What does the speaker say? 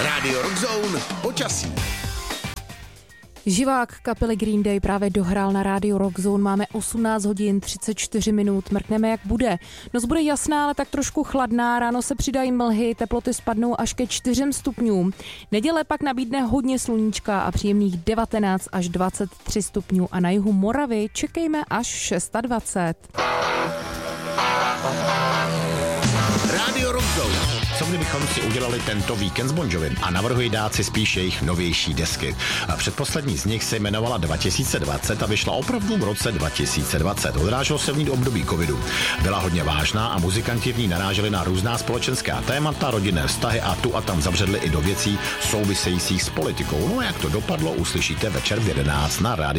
Rádio Rock Zone, počasí. Živák kapely Green Day právě dohrál na rádiu Rock Zone. Máme 18 hodin 34 minut. Mrkneme, jak bude. Noc bude jasná, ale tak trošku chladná. Ráno se přidají mlhy, teploty spadnou až ke 4 stupňům. Neděle pak nabídne hodně sluníčka a příjemných 19 až 23 stupňů. A na jihu Moravy čekejme až 26. Rádio Rock Zone. Co kdybychom si udělali tento víkend s Bon Jovim a navrhuji dát si spíš jejich novější desky. A předposlední z nich se jmenovala 2020 a vyšla opravdu v roce 2020. Odráželo se v ní období covidu. Byla hodně vážná a muzikanti v ní naráželi na různá společenská témata, rodinné vztahy a tu a tam zabředli i do věcí souvisejících s politikou. No a jak to dopadlo, uslyšíte večer v 11 na rádiu.